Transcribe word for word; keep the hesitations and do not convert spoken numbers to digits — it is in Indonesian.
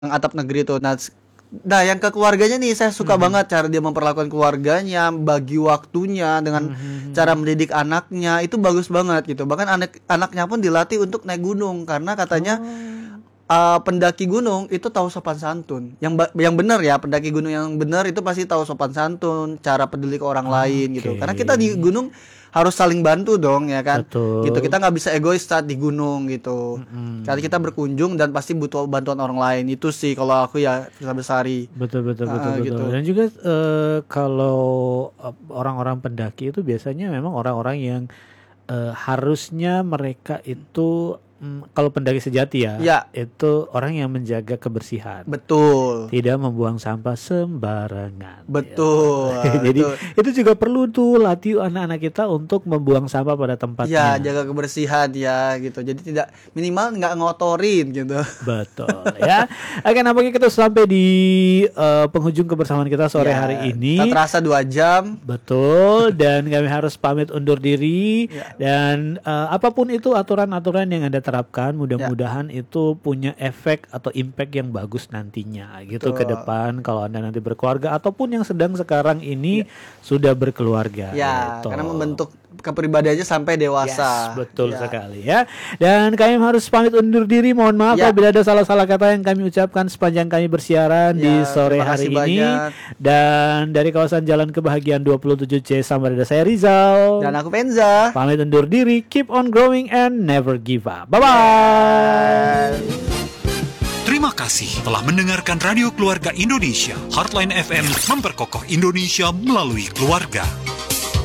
atap negeri itu. Nah, nah yang ke keluarganya nih saya suka mm-hmm. banget cara dia memperlakukan keluarganya, bagi waktunya dengan mm-hmm. cara mendidik anaknya itu bagus banget gitu. Bahkan anak anaknya pun dilatih untuk naik gunung karena katanya oh. uh, pendaki gunung itu tahu sopan santun. Yang ba- yang benar ya, pendaki gunung yang benar itu pasti tahu sopan santun, cara peduli ke orang oh, lain okay. gitu. Karena kita di gunung harus saling bantu dong ya kan. Betul. Gitu kita nggak bisa egois saat di gunung gitu. Mm-hmm. Karena kita berkunjung dan pasti butuh bantuan orang lain. Itu sih kalau aku ya Firsa Besari. Betul betul uh, betul betul. Gitu. Dan juga uh, kalau orang-orang pendaki itu biasanya memang orang-orang yang uh, harusnya mereka itu Hmm, kalau pendaki sejati ya, ya, itu orang yang menjaga kebersihan. Betul. Tidak membuang sampah sembarangan. Betul. Ya. Jadi betul. Itu juga perlu tuh latih anak-anak kita untuk membuang sampah pada tempatnya. Ya, jaga kebersihan ya gitu. Jadi tidak minimal nggak ngotorin gitu. Betul ya. Oke, nampaknya kita sampai di uh, penghujung kebersamaan kita sore ya, hari ini. Tak terasa dua jam. Betul. Dan kami harus pamit undur diri. Ya. Dan uh, apapun itu aturan-aturan yang Anda terapkan, mudah-mudahan ya. Itu punya efek atau impact yang bagus nantinya gitu. Betul. Ke depan kalau Anda nanti berkeluarga ataupun yang sedang sekarang ini ya. Sudah berkeluarga. Ya, gitu. Karena membentuk kepribadiannya sampai dewasa. Yes, betul ya. Sekali ya. Dan kami harus pamit undur diri. Mohon maaf ya. Apabila ada salah-salah kata yang kami ucapkan sepanjang kami bersiaran ya, di sore hari ini. Banyak. Dan dari kawasan Jalan Kebahagiaan dua puluh tujuh C Samarinda, saya Rizal. Dan aku Penza. Pamit undur diri. Keep on growing and never give up. Bye-bye. Terima kasih telah mendengarkan Radio Keluarga Indonesia. Heartline F M memperkokoh Indonesia melalui keluarga.